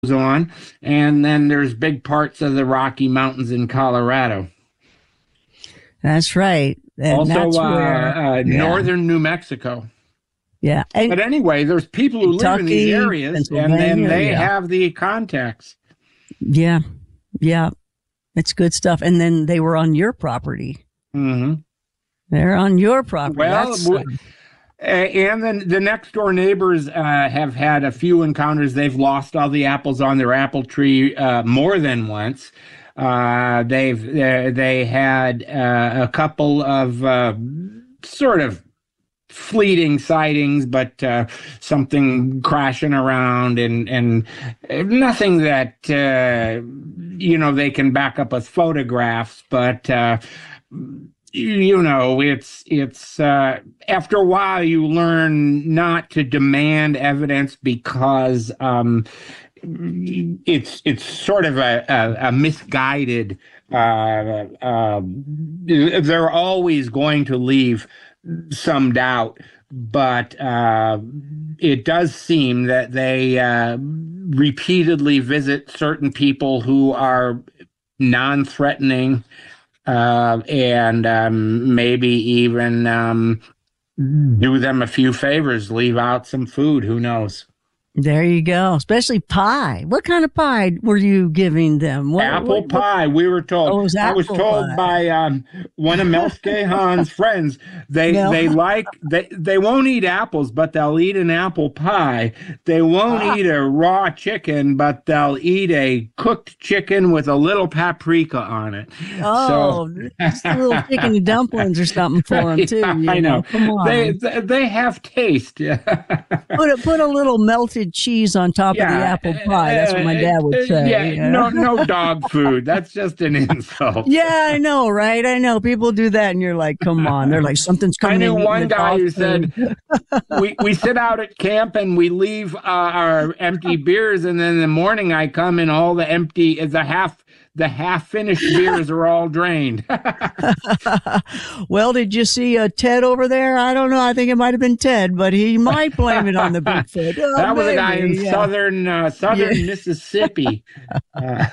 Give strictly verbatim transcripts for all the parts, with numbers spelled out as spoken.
on, and then there's big parts of the Rocky Mountains in Colorado. That's right. And also, that's uh, where, uh, yeah. northern New Mexico. Yeah. And but anyway, there's people who Kentucky, live in these areas, and then they yeah. have the contacts. Yeah. Yeah. It's good stuff. And then they were on your property. Mm-hmm. They're on your property. Well, uh, and then the next door neighbors uh, have had a few encounters. They've lost all the apples on their apple tree uh, more than once. Uh, they've uh, they had uh, a couple of uh, sort of fleeting sightings, but uh, something crashing around, and and nothing that uh, you know they can back up with photographs, but. Uh, You know, it's it's uh, after a while you learn not to demand evidence because um, it's it's sort of a, a, a misguided. Uh, uh, they're always going to leave some doubt, but uh, it does seem that they uh, repeatedly visit certain people who are non-threatening. Uh, and um, maybe even um, do them a few favors, leave out some food. Who knows? There you go. Especially pie. What kind of pie were you giving them? What, apple what, pie, we were told. Oh, was I was told pie. by um, one of Mel Scahan's friends. They Mel. they like they they won't eat apples, but they'll eat an apple pie. They won't ah. eat a raw chicken, but they'll eat a cooked chicken with a little paprika on it. Oh, so, just a little chicken dumplings or something for them too. You I know. know. Come on. They they have taste. put a, put a little melted cheese on top yeah, of the apple pie. That's what my dad would say. Yeah, you know? no, no dog food. That's just an insult. Yeah, I know, right? I know people do that, and you're like, "Come on!" They're like, "Something's coming." I knew in one guy who food. said, "We we sit out at camp and we leave uh, our empty beers, and then in the morning I come and all the empty the half." The half-finished beers are all drained. Well, did you see uh, Ted over there? I don't know. I think it might have been Ted, but he might blame it on the Bigfoot. Oh, that was maybe, a guy in yeah. southern uh, southern yeah. Mississippi. Uh,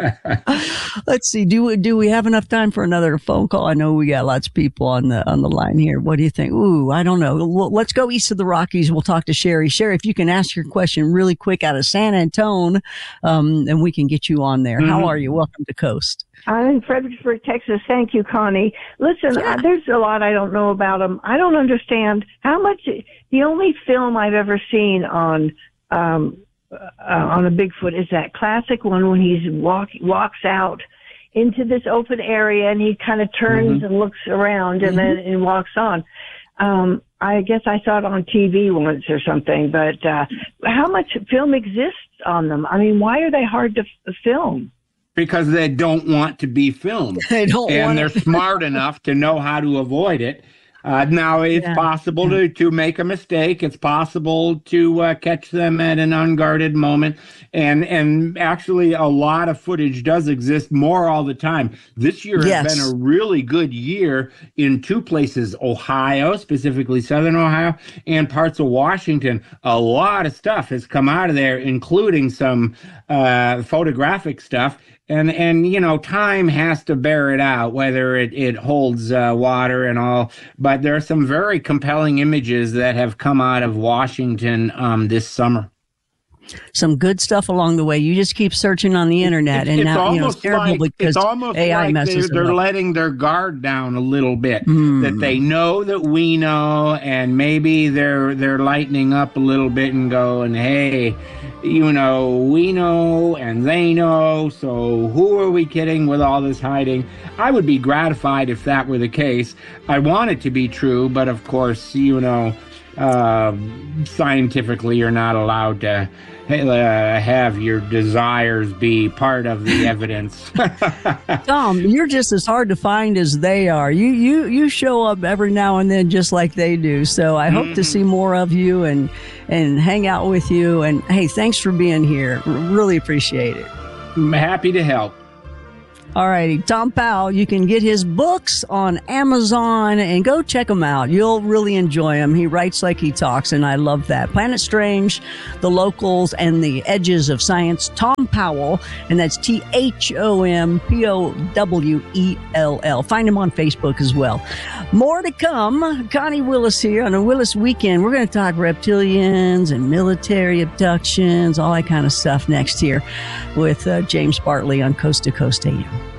Let's see. Do we, do we have enough time for another phone call? I know we got lots of people on the on the line here. What do you think? Ooh, I don't know. Well, let's go east of the Rockies. We'll talk to Sherry. Sherry, if you can ask your question really quick out of San Antone, um, and we can get you on there. Mm-hmm. How are you? Welcome to Coast. I'm in Fredericksburg, Texas. Thank you, Connie. Listen, yeah. uh, there's a lot I don't know about them. I don't understand how much. The only film I've ever seen on um, uh, on a Bigfoot is that classic one when he's walk walks out into this open area and he kind of turns mm-hmm. and looks around and mm-hmm. then and walks on. Um, I guess I saw it on T V once or something, but uh, how much film exists on them? I mean, why are they hard to f- film? Because they don't want to be filmed. They don't and want they're it. smart enough to know how to avoid it. Uh, now, it's yeah. possible to, to make a mistake. It's possible to uh, catch them at an unguarded moment. And and actually, a lot of footage does exist more all the time. This year yes. has been a really good year in two places, Ohio, specifically Southern Ohio, and parts of Washington. A lot of stuff has come out of there, including some uh, photographic stuff. And, and you know, time has to bear it out, whether it, it holds uh, water and all. But there are some very compelling images that have come out of Washington um, this summer. Some good stuff along the way. You just keep searching on the internet, it's, and it's now you know it's terrible like, because it's almost A I like messes they're, they're them up. letting their guard down a little bit. Mm. That they know that we know, and maybe they're they're lightening up a little bit and going, "Hey, you know, we know and they know. So who are we kidding with all this hiding?" I would be gratified if that were the case. I want it to be true, but of course, you know, uh, scientifically, you're not allowed to. Uh, have your desires be part of the evidence. Tom, you're just as hard to find as they are. You you you show up every now and then just like they do. So I hope mm. to see more of you and and hang out with you. And hey, thanks for being here. Really appreciate it. I'm happy to help. All righty. Tom Powell, you can get his books on Amazon and go check them out. You'll really enjoy them. He writes like he talks, and I love that. Planet Strange, The Locals, and The Edges of Science. Tom Powell, and that's T H O M P O W E L L. Find him on Facebook as well. More to come. Connie Willis here on a Willis Weekend. We're going to talk reptilians and military abductions, all that kind of stuff next here with uh, James Bartley on Coast to Coast A M.